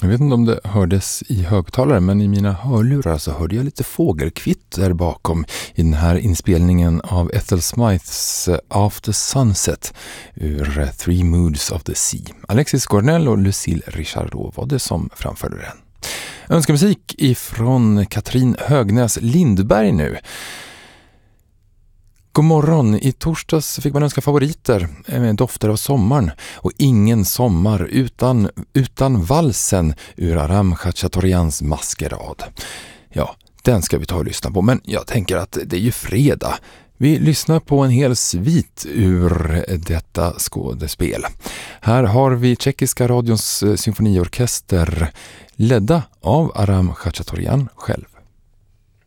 Jag vet inte om det hördes i högtalare, men i mina hörlurar så hörde jag lite fågelkvitter bakom i den här inspelningen av Ethel Smyths After Sunset ur Three Moods of the Sea. Alexis Gornell och Lucille Richardot var det som framförde den. Önskemusik ifrån Katrin Högnäs Lindberg nu. God morgon. I torsdags fick man önska favoriter med dofter av sommaren. Och ingen sommar utan valsen ur Aram Khachaturians Maskerad. Ja, den ska vi ta och lyssna på. Men jag tänker att det är ju fredag. Vi lyssnar på en hel svit ur detta skådespel. Här har vi Tjeckiska radions symfoniorkester ledda av Aram Khachaturian själv.